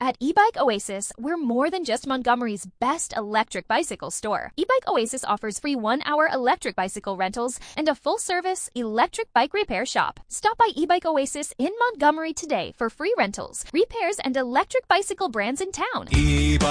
At eBike Oasis, we're more than just Montgomery's best electric bicycle store. eBike Oasis offers free 1-hour electric bicycle rentals and a full-service electric bike repair shop. Stop by eBike Oasis in Montgomery today for free rentals, repairs, and electric bicycle brands in town.